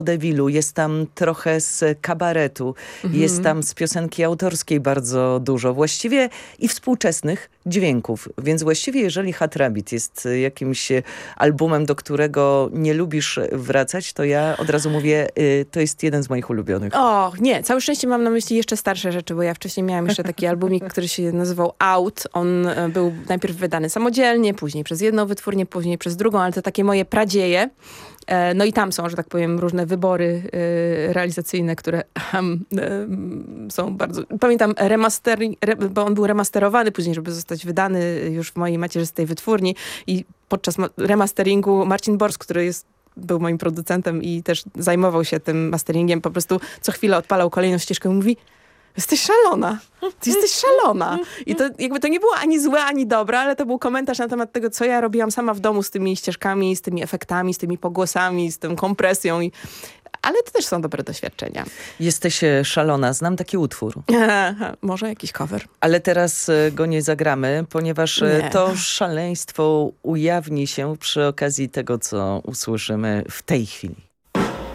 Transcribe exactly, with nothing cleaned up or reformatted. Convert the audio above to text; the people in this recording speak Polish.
Dewilu, jest tam trochę z kabaretu, mhm. jest tam z piosenki autorskiej bardzo dużo, właściwie i współczesnych dźwięków, więc właściwie jeżeli Hat Rabbit jest jakimś albumem, do którego nie lubisz wracać, to ja od razu mówię, y, to jest jeden z moich ulubionych. O, nie, całe szczęście mam na myśli jeszcze starsze rzeczy, bo ja wcześniej miałam jeszcze taki albumik, który się nazywał Out. On był najpierw wydany samodzielnie, później przez jedną wytwórnię, później przez drugą, ale to takie moje pradzieje. No i tam są, że tak powiem, różne wybory y, realizacyjne, które um, y, są bardzo... Pamiętam remastering, re, bo on był remasterowany później, żeby zostać wydany już w mojej macierzystej wytwórni i podczas remasteringu Marcin Borsk, który jest był moim producentem i też zajmował się tym masteringiem, po prostu co chwilę odpalał kolejną ścieżkę i mówi: jesteś szalona, ty jesteś szalona. I to jakby to nie było ani złe, ani dobre, ale to był komentarz na temat tego, co ja robiłam sama w domu z tymi ścieżkami, z tymi efektami, z tymi pogłosami, z tą kompresją. I... Ale to też są dobre doświadczenia. Jesteś szalona. Znam taki utwór. Może jakiś cover. Ale teraz go nie zagramy, ponieważ nie. to szaleństwo ujawni się przy okazji tego, co usłyszymy w tej chwili.